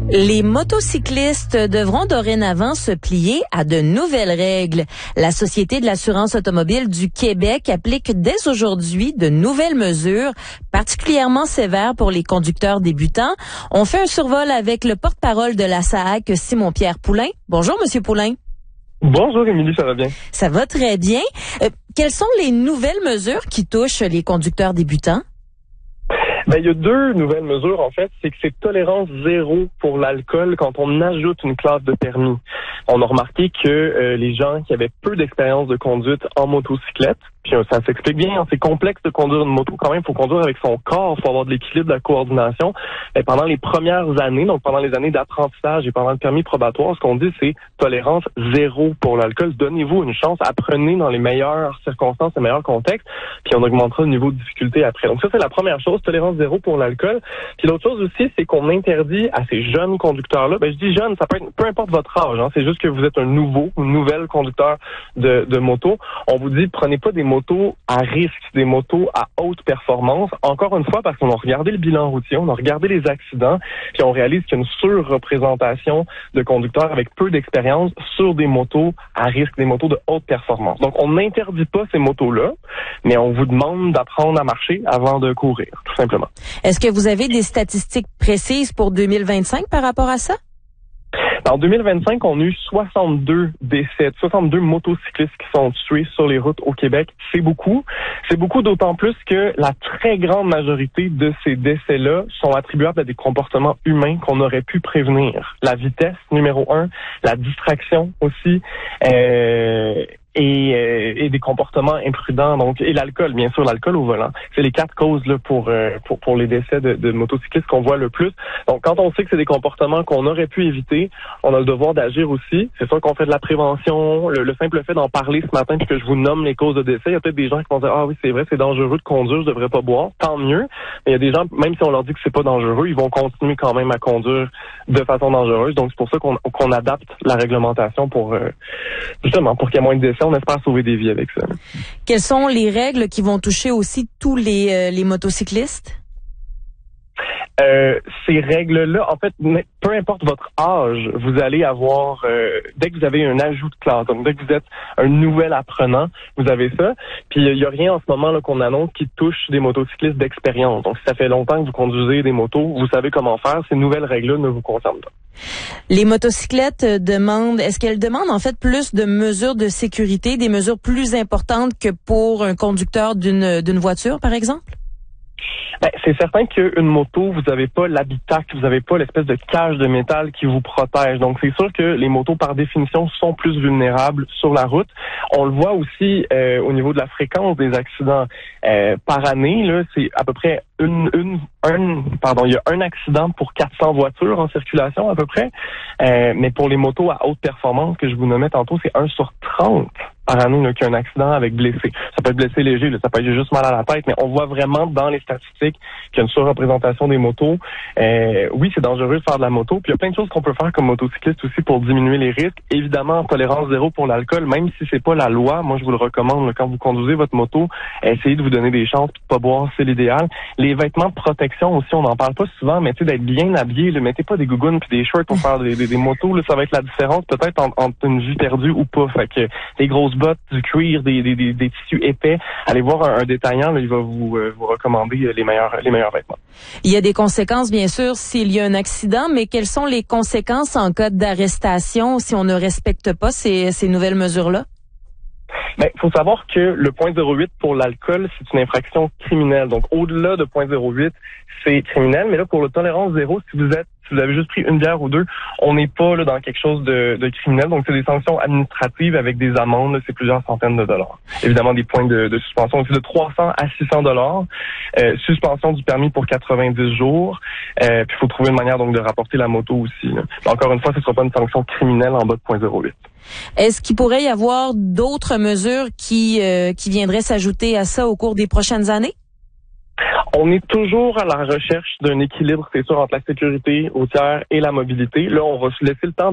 Les motocyclistes devront dorénavant se plier à de nouvelles règles. La Société de l'assurance automobile du Québec applique dès aujourd'hui de nouvelles mesures, particulièrement sévères pour les conducteurs débutants. On fait un survol avec le porte-parole de la SAAQ, Simon-Pierre Poulain. Bonjour, Monsieur Poulain. Bonjour, Émilie, ça va bien? Ça va très bien. Quelles sont les nouvelles mesures qui touchent les conducteurs débutants? Il y a deux nouvelles mesures, en fait. C'est que c'est tolérance zéro pour l'alcool quand on ajoute une classe de permis. On a remarqué que les gens qui avaient peu d'expérience de conduite en motocyclette, puis ça s'explique bien, c'est complexe de conduire une moto quand même, il faut conduire avec son corps, il faut avoir de l'équilibre, de la coordination. Et pendant les premières années, donc pendant les années d'apprentissage et pendant le permis probatoire, ce qu'on dit, c'est tolérance zéro pour l'alcool. Donnez-vous une chance, apprenez dans les meilleures circonstances, les meilleurs contextes, puis on augmentera le niveau de difficulté après. Donc ça, c'est la première chose, tolérance zéro pour l'alcool. Puis l'autre chose aussi, c'est qu'on interdit à ces jeunes conducteurs-là, je dis jeunes, ça peut être peu importe votre âge, c'est juste que vous êtes un nouvel conducteur de moto. On vous dit, prenez pas des motos à risque, des motos à haute performance. Encore une fois, parce qu'on a regardé le bilan routier, on a regardé les accidents, puis on réalise qu'il y a une surreprésentation de conducteurs avec peu d'expérience sur des motos à risque, des motos de haute performance. Donc, on n'interdit pas ces motos-là, mais on vous demande d'apprendre à marcher avant de courir, tout simplement. Est-ce que vous avez des statistiques précises pour 2025 par rapport à ça? En 2025, on a eu 62 décès, 62 motocyclistes qui sont tués sur les routes au Québec. C'est beaucoup. C'est beaucoup d'autant plus que la très grande majorité de ces décès-là sont attribuables à des comportements humains qu'on aurait pu prévenir. La vitesse, numéro 1, la distraction aussi, et des comportements imprudents, donc, et l'alcool, bien sûr, l'alcool au volant. C'est les 4 causes là pour les décès de motocyclistes qu'on voit le plus. Donc, quand on sait que c'est des comportements qu'on aurait pu éviter, on a le devoir d'agir aussi. C'est sûr qu'on fait de la prévention. Le simple fait d'en parler ce matin puis que je vous nomme les causes de décès, il y a peut-être des gens qui vont dire, ah oui, c'est vrai, c'est dangereux de conduire, je devrais pas boire. Tant mieux. Mais il y a des gens, même si on leur dit que c'est pas dangereux, ils vont continuer quand même à conduire de façon dangereuse. Donc, c'est pour ça qu'on adapte la réglementation pour, justement, pour qu'il y ait moins de décès. On espère sauver des vies avec ça. Quelles sont les règles qui vont toucher aussi tous les motocyclistes? Ces règles-là, en fait, peu importe votre âge, vous allez avoir, dès que vous avez un ajout de classe, donc dès que vous êtes un nouvel apprenant, vous avez ça. Puis il y a rien en ce moment là qu'on annonce qui touche des motocyclistes d'expérience. Donc si ça fait longtemps que vous conduisez des motos, vous savez comment faire. Ces nouvelles règles-là ne vous concernent pas. Les motocyclettes est-ce qu'elles demandent en fait plus de mesures de sécurité, des mesures plus importantes que pour un conducteur d'une voiture, par exemple? C'est certain qu'une moto, vous n'avez pas l'habitacle, vous n'avez pas l'espèce de cage de métal qui vous protège. Donc, c'est sûr que les motos, par définition, sont plus vulnérables sur la route. On le voit aussi au niveau de la fréquence des accidents par année. Là, c'est à peu près il y a un accident pour 400 voitures en circulation à peu près. Mais pour les motos à haute performance que je vous nommais tantôt, c'est 1 sur 30 par année là, qu'il y a un accident avec blessé. Ça peut être blessé léger, là, ça peut être juste mal à la tête, mais on voit vraiment dans les statistiques qu'il y a une surreprésentation des motos. Oui, c'est dangereux de faire de la moto, puis il y a plein de choses qu'on peut faire comme motocycliste aussi pour diminuer les risques. Évidemment, tolérance zéro pour l'alcool, même si c'est pas la loi, moi je vous le recommande, là, quand vous conduisez votre moto, essayez de vous donner des chances de pas boire, c'est l'idéal. Les vêtements de protection aussi, on n'en parle pas souvent, mais tu sais, d'être bien habillé, ne mettez pas des gougounes puis des shorts pour faire des motos, là, ça va être la différence peut-être entre une vie perdue ou pas. Fait que des grosses bottes, du cuir, des tissus épais. Allez voir un détaillant, là, il va vous recommander les meilleurs vêtements. Il y a des conséquences, bien sûr, s'il y a un accident, mais quelles sont les conséquences en cas d'arrestation si on ne respecte pas ces nouvelles mesures-là? Faut savoir que le 0.08 pour l'alcool, c'est une infraction criminelle. Donc, au-delà de 0.08, c'est criminel. Mais là, pour le tolérance zéro, si vous avez juste pris une bière ou deux, on n'est pas là dans quelque chose de criminel. Donc, c'est des sanctions administratives avec des amendes. Là, c'est plusieurs centaines de dollars. Évidemment, des points de suspension aussi de 300 à 600 dollars. Suspension du permis pour 90 jours. Puis, il faut trouver une manière donc de rapporter la moto aussi. Là. Encore une fois, ce ne sera pas une sanction criminelle en bas de 0.08. Est-ce qu'il pourrait y avoir d'autres mesures qui viendraient s'ajouter à ça au cours des prochaines années? On est toujours à la recherche d'un équilibre, c'est sûr, entre la sécurité routière et la mobilité. Là, on va se laisser le temps